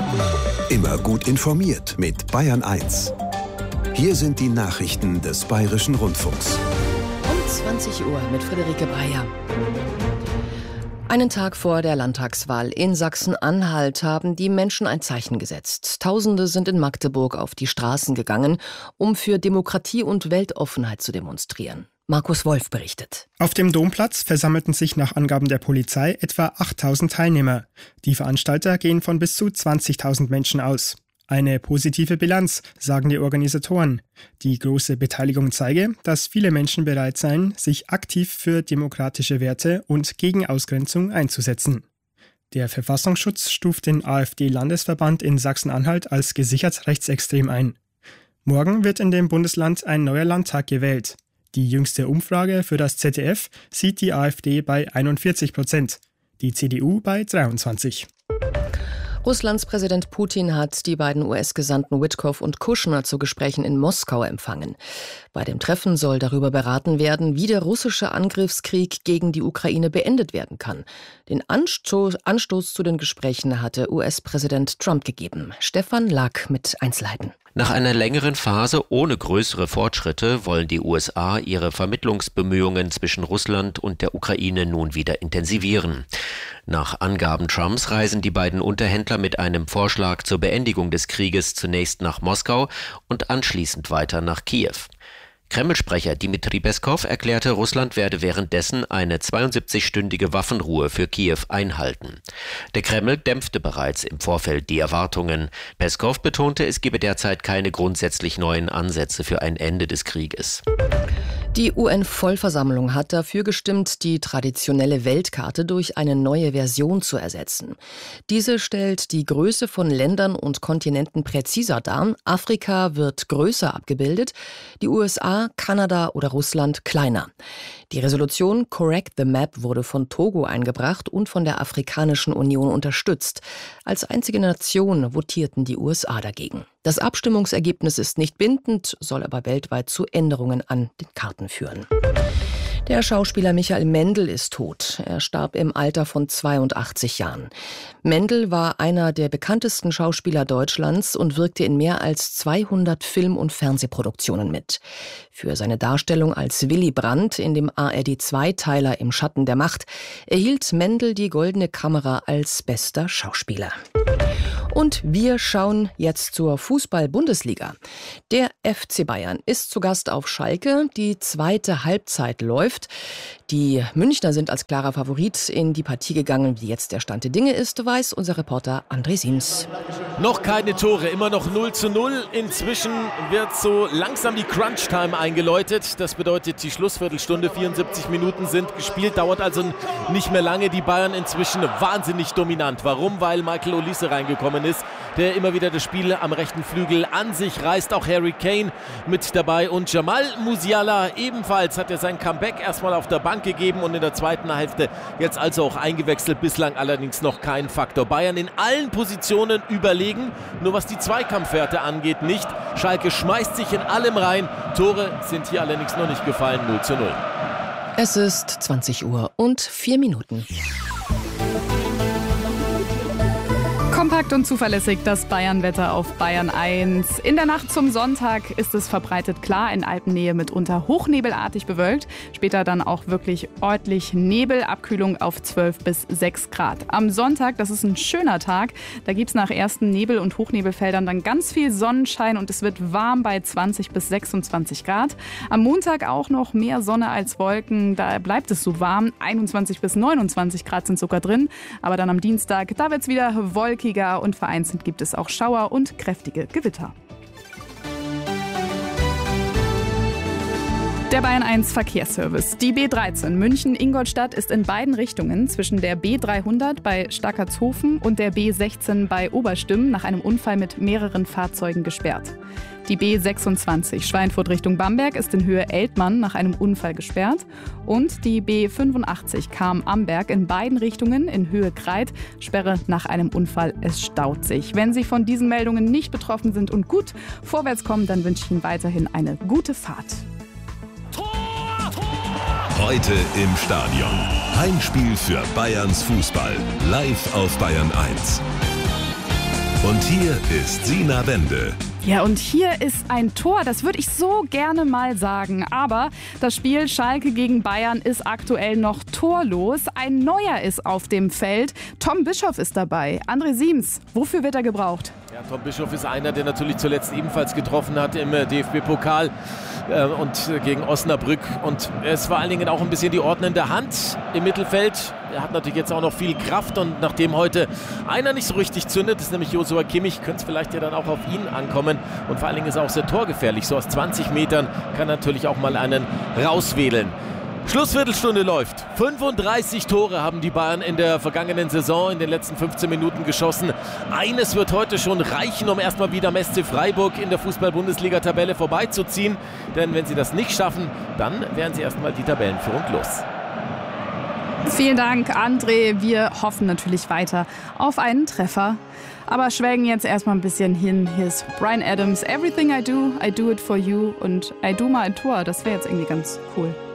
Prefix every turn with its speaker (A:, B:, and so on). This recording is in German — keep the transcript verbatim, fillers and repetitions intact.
A: Immer gut informiert mit Bayern eins. Hier sind die Nachrichten des Bayerischen Rundfunks.
B: Um zwanzig Uhr mit Friederike Breyer. Einen Tag vor der Landtagswahl in Sachsen-Anhalt haben die Menschen ein Zeichen gesetzt. Tausende sind in Magdeburg auf die Straßen gegangen, um für Demokratie und Weltoffenheit zu demonstrieren. Markus Wolf berichtet.
C: Auf dem Domplatz versammelten sich nach Angaben der Polizei etwa achttausend Teilnehmer. Die Veranstalter gehen von bis zu zwanzigtausend Menschen aus. Eine positive Bilanz, sagen die Organisatoren. Die große Beteiligung zeige, dass viele Menschen bereit seien, sich aktiv für demokratische Werte und gegen Ausgrenzung einzusetzen. Der Verfassungsschutz stuft den AfD-Landesverband in Sachsen-Anhalt als gesichert rechtsextrem ein. Morgen wird in dem Bundesland ein neuer Landtag gewählt. Die jüngste Umfrage für das Z D F sieht die AfD bei einundvierzig Prozent, die C D U bei dreiundzwanzig.
B: Russlands Präsident Putin hat die beiden U S-Gesandten Witkoff und Kushner zu Gesprächen in Moskau empfangen. Bei dem Treffen soll darüber beraten werden, wie der russische Angriffskrieg gegen die Ukraine beendet werden kann. Den Anstoß, Anstoß zu den Gesprächen hatte U S-Präsident Trump gegeben. Stefan Lack mit Einzelheiten.
D: Nach einer längeren Phase ohne größere Fortschritte wollen die U S A ihre Vermittlungsbemühungen zwischen Russland und der Ukraine nun wieder intensivieren. Nach Angaben Trumps reisen die beiden Unterhändler mit einem Vorschlag zur Beendigung des Krieges zunächst nach Moskau und anschließend weiter nach Kiew. Kreml-Sprecher Dmitri Peskov erklärte, Russland werde währenddessen eine zweiundsiebzigstündige Waffenruhe für Kiew einhalten. Der Kreml dämpfte bereits im Vorfeld die Erwartungen. Peskov betonte, es gebe derzeit keine grundsätzlich neuen Ansätze für ein Ende des Krieges.
B: Die U N-Vollversammlung hat dafür gestimmt, die traditionelle Weltkarte durch eine neue Version zu ersetzen. Diese stellt die Größe von Ländern und Kontinenten präziser dar. Afrika wird größer abgebildet, die U S A, Kanada oder Russland kleiner. Die Resolution Correct the Map wurde von Togo eingebracht und von der Afrikanischen Union unterstützt. Als einzige Nation votierten die U S A dagegen. Das Abstimmungsergebnis ist nicht bindend, soll aber weltweit zu Änderungen an den Karten führen. Der Schauspieler Michael Mendl ist tot. Er starb im Alter von zweiundachtzig Jahren. Mendl war einer der bekanntesten Schauspieler Deutschlands und wirkte in mehr als zweihundert Film- und Fernsehproduktionen mit. Für seine Darstellung als Willy Brandt in dem A R D-Zweiteiler Im Schatten der Macht erhielt Mendl die Goldene Kamera als bester Schauspieler. Und wir schauen jetzt zur Fußball-Bundesliga. Der F C Bayern ist zu Gast auf Schalke. Die zweite Halbzeit läuft. Die Münchner sind als klarer Favorit in die Partie gegangen. Wie jetzt der Stand der Dinge ist, weiß unser Reporter André Sims.
E: Noch keine Tore, immer noch null zu null. Inzwischen wird so langsam die Crunch-Time eingeläutet. Das bedeutet, die Schlussviertelstunde, vierundsiebzig Minuten sind gespielt, dauert also nicht mehr lange. Die Bayern inzwischen wahnsinnig dominant. Warum? Weil Michael Olise reingekommen ist, der immer wieder das Spiel am rechten Flügel an sich reißt. Auch Harry Kane mit dabei und Jamal Musiala ebenfalls hat er sein Comeback erstmal auf der Bank gegeben und in der zweiten Hälfte jetzt also auch eingewechselt. Bislang allerdings noch kein Faktor. Bayern in allen Positionen überlegen, nur was die Zweikampfwerte angeht nicht. Schalke schmeißt sich in allem rein. Tore sind hier allerdings noch nicht gefallen. null zu null.
B: Es ist zwanzig Uhr und vier Minuten.
F: Kompakt und zuverlässig das Bayern-Wetter auf Bayern eins. In der Nacht zum Sonntag ist es verbreitet klar, in Alpennähe mitunter hochnebelartig bewölkt. Später dann auch wirklich ordentlich Nebel, Abkühlung auf zwölf bis sechs Grad. Am Sonntag, das ist ein schöner Tag, da gibt es nach ersten Nebel- und Hochnebelfeldern dann ganz viel Sonnenschein und es wird warm bei zwanzig bis sechsundzwanzig Grad. Am Montag auch noch mehr Sonne als Wolken, da bleibt es so warm. einundzwanzig bis neunundzwanzig Grad sind sogar drin. Aber dann am Dienstag, da wird es wieder wolkig und vereinzelt gibt es auch Schauer und kräftige Gewitter. Der Bayern eins Verkehrsservice. Die B dreizehn München-Ingolstadt ist in beiden Richtungen zwischen der B dreihundert bei Stackertshofen und der B sechzehn bei Oberstimmen nach einem Unfall mit mehreren Fahrzeugen gesperrt. Die B sechsundzwanzig Schweinfurt Richtung Bamberg ist in Höhe Eltmann nach einem Unfall gesperrt. Und die B fünfundachtzig Cham-Amberg in beiden Richtungen in Höhe Kreit, Sperre nach einem Unfall, es staut sich. Wenn Sie von diesen Meldungen nicht betroffen sind und gut vorwärts kommen, dann wünsche ich Ihnen weiterhin eine gute Fahrt.
A: Heute im Stadion. Heimspiel für Bayerns Fußball. Live auf Bayern eins.
G: Und hier ist Sina Wende.
F: Ja, und hier ist ein Tor, das würde ich so gerne mal sagen. Aber das Spiel Schalke gegen Bayern ist aktuell noch torlos. Ein neuer ist auf dem Feld. Tom Bischoff ist dabei. André Siems, wofür wird er gebraucht?
E: Ja, Tom Bischoff ist einer, der natürlich zuletzt ebenfalls getroffen hat im D F B-Pokal äh, und äh, gegen Osnabrück. Und er ist vor allen Dingen auch ein bisschen die ordnende Hand im Mittelfeld. Er hat natürlich jetzt auch noch viel Kraft und nachdem heute einer nicht so richtig zündet, ist nämlich Joshua Kimmich, könnte es vielleicht ja dann auch auf ihn ankommen. Und vor allen Dingen ist er auch sehr torgefährlich. So aus zwanzig Metern kann er natürlich auch mal einen rauswedeln. Schlussviertelstunde läuft. fünfunddreißig Tore haben die Bayern in der vergangenen Saison in den letzten fünfzehn Minuten geschossen. Eines wird heute schon reichen, um erstmal wieder am S C Freiburg in der Fußball-Bundesliga-Tabelle vorbeizuziehen. Denn wenn sie das nicht schaffen, dann wären sie erstmal die Tabellenführung los.
F: Vielen Dank, André. Wir hoffen natürlich weiter auf einen Treffer. Aber schwelgen jetzt erstmal ein bisschen hin. Hier ist Bryan Adams. Everything I do, I do it for you. Und I do mal ein Tor. Das wäre jetzt irgendwie ganz cool.